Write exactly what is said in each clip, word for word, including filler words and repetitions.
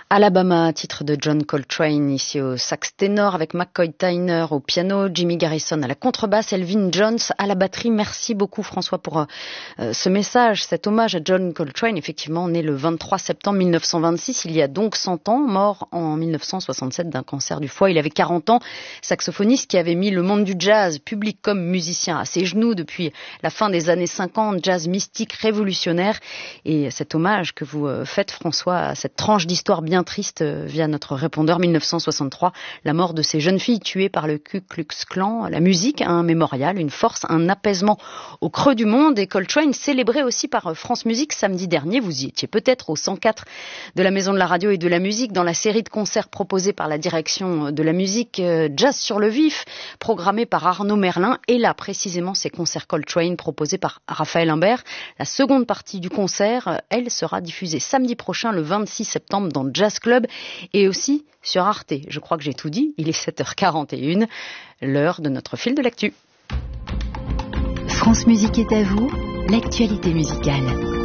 Alabama, titre de John Coltrane, ici au sax ténor avec McCoy Tyner au piano, Jimmy Garrison à la contrebasse, Elvin Jones à la batterie. Merci beaucoup François pour euh, ce message, cet hommage à John Coltrane, effectivement né le vingt-trois septembre mille neuf cent vingt-six, il y a donc cent ans, mort en mille neuf cent soixante-sept d'un cancer du foie. Il avait quarante ans, saxophoniste qui avait mis le monde du jazz, public comme musicien, à ses genoux depuis la fin des années cinquante, jazz mystique, révolutionnaire. Et cet hommage que vous faites François à cette tranche d'histoire bien triste via notre répondeur mille neuf cent soixante-trois, la mort de ces jeunes filles tuées par le Ku Klux Klan, la musique, un mémorial, une force, un apaisement au creux du monde. Et Coltrane célébré aussi par France Musique samedi dernier, vous y étiez peut-être au cent quatre de la Maison de la Radio et de la Musique dans la série de concerts proposés par la direction de la musique Jazz sur le Vif, programmée par Arnaud Merlin. Et là précisément ces concerts Coltrane proposés par Raphaël Imbert. La seconde partie du concert, elle sera diffusée samedi prochain le vingt-six septembre dans Jazz Club et aussi sur Arte. Je crois que j'ai tout dit, il est sept heures quarante et une, l'heure de notre fil de l'actu. France Musique est à vous, l'actualité musicale.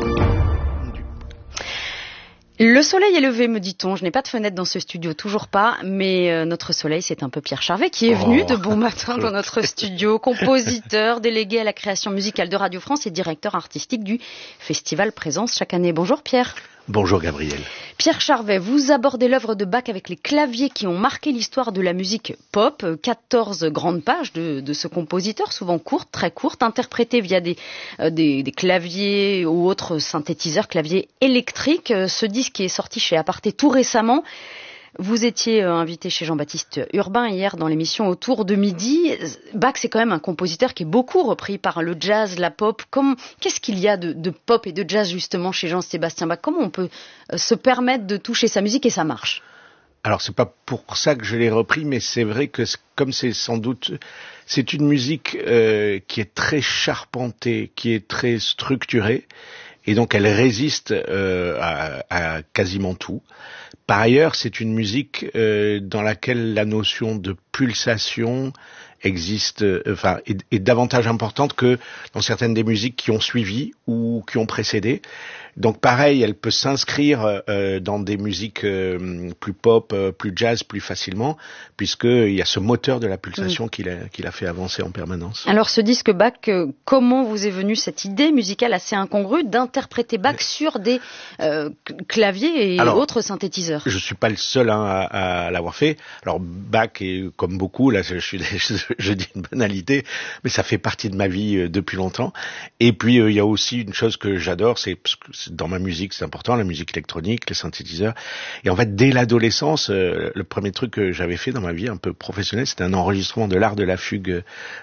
Le soleil est levé, me dit-on. Je n'ai pas de fenêtre dans ce studio, toujours pas. Mais euh, notre soleil, c'est un peu Pierre Charvet qui est venu oh. de bon matin dans notre studio. Compositeur, délégué à la création musicale de Radio France et directeur artistique du Festival Présence chaque année. Bonjour Pierre. Bonjour Gabriel. Pierre Charvet, vous abordez l'œuvre de Bach avec les claviers qui ont marqué l'histoire de la musique pop. quatorze grandes pages de, de ce compositeur, souvent courtes, très courtes, interprétées via des, euh, des, des claviers ou autres synthétiseurs, claviers électriques. Ce disque est sorti chez Aparté tout récemment. Vous étiez invité chez Jean-Baptiste Urbain hier dans l'émission Autour de midi. Bach, c'est quand même un compositeur qui est beaucoup repris par le jazz, la pop. Comme, qu'est-ce qu'il y a de, de pop et de jazz justement chez Jean-Sébastien Bach? Comment on peut se permettre de toucher sa musique et ça marche? Alors c'est pas pour ça que je l'ai repris, mais c'est vrai que comme c'est sans doute, c'est une musique euh, qui est très charpentée, qui est très structurée. Et donc elle résiste euh, à, à quasiment tout. Par ailleurs, c'est une musique euh, dans laquelle la notion de pulsation existe, euh, enfin, est, est davantage importante que dans certaines des musiques qui ont suivi ou qui ont précédé. Donc pareil, elle peut s'inscrire euh, dans des musiques euh, plus pop, euh, plus jazz, plus facilement, puisqu'il y a ce moteur de la pulsation mmh. qu'il a, qu'il a fait avancer en permanence. Alors ce disque Bach, euh, comment vous est venue cette idée musicale assez incongrue d'interpréter Bach euh, sur des euh, claviers et alors, autres synthétiseurs? Je suis pas le seul hein, à, à l'avoir fait. Alors Bach est comme beaucoup, là je, suis, je, je dis une banalité, mais ça fait partie de ma vie euh, depuis longtemps. Et puis euh, il y a aussi une chose que j'adore, c'est parce que dans ma musique, c'est important, la musique électronique, les synthétiseurs. Et en fait, dès l'adolescence, euh, le premier truc que j'avais fait dans ma vie un peu professionnelle, c'était un enregistrement de l'art de la fugue